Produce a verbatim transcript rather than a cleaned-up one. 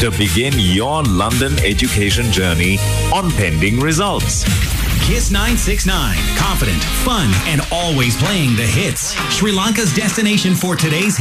to begin your London education journey on pending results. Kiss nine six nine. Confident, fun, and always playing the hits. Sri Lanka's destination for today's